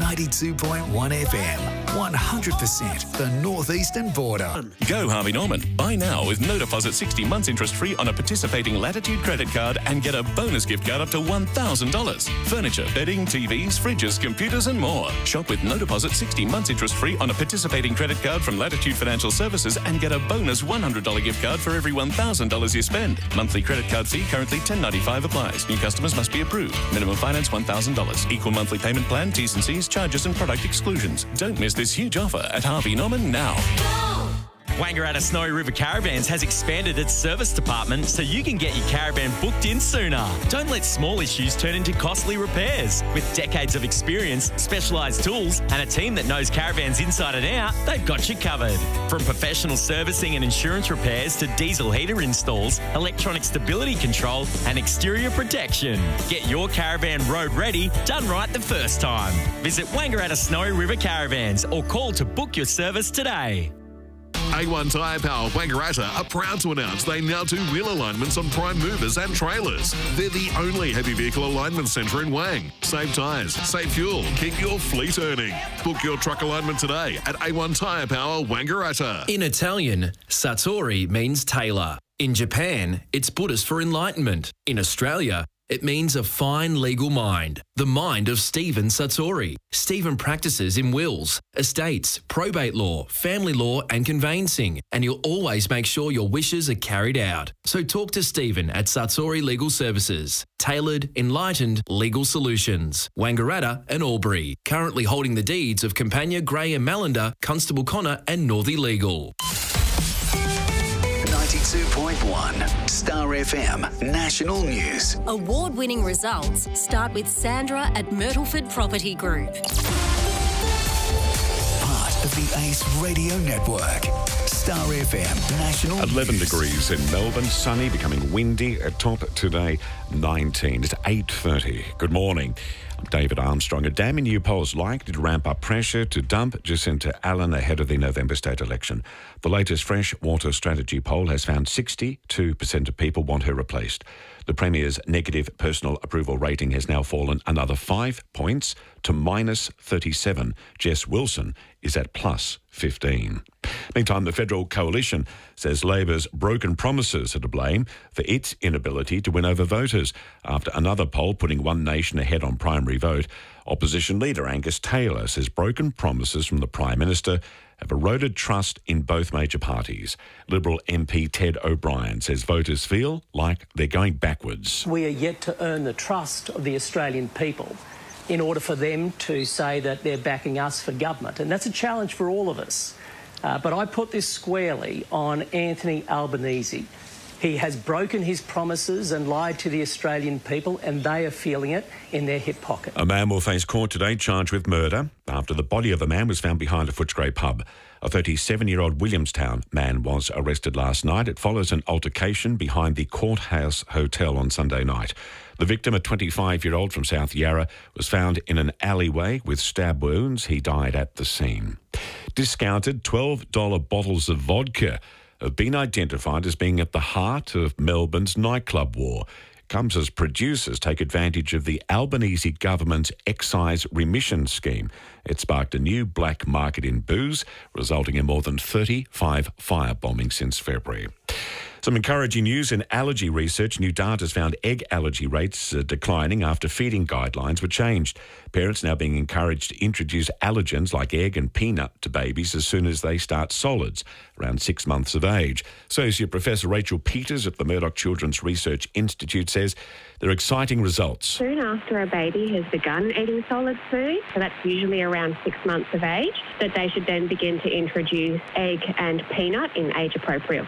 92.1 FM, 100% the northeastern border. Go Harvey Norman. Buy now with no deposit 60 months interest free on a participating Latitude credit card and get a bonus gift card up to $1,000. Furniture, bedding, TVs, fridges, computers and more. Shop with no deposit 60 months interest free on a participating credit card from Latitude Financial Services and get a bonus $100 gift card for every $1,000 you spend. Monthly credit card fee currently $10.95 applies. New customers must be approved. Minimum finance $1,000. Equal monthly payment plan, T's and C's, charges and product exclusions. Don't miss this huge offer at Harvey Norman now. Wangaratta Snowy River Caravans has expanded its service department so you can get your caravan booked in sooner. Don't let small issues turn into costly repairs. With decades of experience, specialised tools and a team that knows caravans inside and out, they've got you covered. From professional servicing and insurance repairs to diesel heater installs, electronic stability control and exterior protection. Get your caravan road ready, done right the first time. Visit Wangaratta Snowy River Caravans or call to book your service today. A1 Tyre Power Wangaratta are proud to announce they now do wheel alignments on prime movers and trailers. They're the only heavy vehicle alignment centre in Wang. Save tyres, save fuel, keep your fleet earning. Book your truck alignment today at A1 Tyre Power Wangaratta. In Italian, Satori means tailor. In Japan, it's Buddhist for enlightenment. In Australia, it means a fine legal mind, the mind of Stephen Satori. Stephen practices in wills, estates, probate law, family law and conveyancing, and he'll always make sure your wishes are carried out. So talk to Stephen at Satori Legal Services. Tailored, enlightened legal solutions. Wangaratta and Albury. Currently holding the deeds of Campania, Grey and Mallander, Constable Connor and Northey Legal. 92.1 Star FM National News. Award-winning results start with Sandra at Myrtleford Property Group. Part of the Ace Radio Network. Star FM National 11 News. degrees in Melbourne, sunny, becoming windy. At top today, 19. It's 8:30. Good morning. I'm David Armstrong. A dam in New Pole's likely to ramp up pressure to dump Jacinta Allen ahead of the November state election. The latest fresh water strategy poll has found 62% of people want her replaced. The Premier's negative personal approval rating has now fallen another 5 points to -37. Jess Wilson is at +15. Meantime, the Federal Coalition says Labor's broken promises are to blame for its inability to win over voters after another poll putting One Nation ahead on primary vote. Opposition leader Angus Taylor says broken promises from the Prime Minister have eroded trust in both major parties. Liberal MP Ted O'Brien says voters feel like they're going backwards. We are yet to earn the trust of the Australian people in order for them to say that they're backing us for government. And that's a challenge for all of us. But I put this squarely on Anthony Albanese. He has broken his promises and lied to the Australian people, and they are feeling it in their hip pocket. A man will face court today charged with murder after the body of a man was found behind a Footscray pub. A 37-year-old Williamstown man was arrested last night. It follows an altercation behind the Courthouse Hotel on Sunday night. The victim, a 25-year-old from South Yarra, was found in an alleyway with stab wounds. He died at the scene. Discounted $12 bottles of vodka have been identified as being at the heart of Melbourne's nightclub war. It comes as producers take advantage of the Albanese government's excise remission scheme. It sparked a new black market in booze, resulting in more than 35 firebombings since February. Some encouraging news in allergy research. New data has found egg allergy rates declining after feeding guidelines were changed. Parents now being encouraged to introduce allergens like egg and peanut to babies as soon as they start solids, around 6 months of age. Associate Professor Rachel Peters at the Murdoch Children's Research Institute says there are exciting results. Soon after a baby has begun eating solid food, so that's usually around 6 months of age, that they should then begin to introduce egg and peanut in age-appropriate